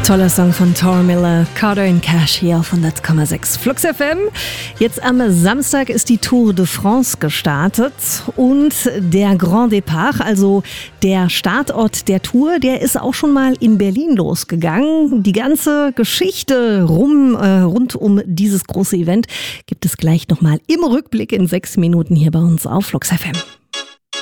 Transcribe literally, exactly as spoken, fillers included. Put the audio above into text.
Toller Song von Tor Miller, Carter in Cash hier auf hundert Komma sechs Flux F M. Jetzt am Samstag ist die Tour de France gestartet und der Grand Départ, also der Startort der Tour, der ist auch schon mal in Berlin losgegangen. Die ganze Geschichte rum, äh, rund um dieses große Event gibt es gleich nochmal im Rückblick in sechs Minuten hier bei uns auf Flux F M.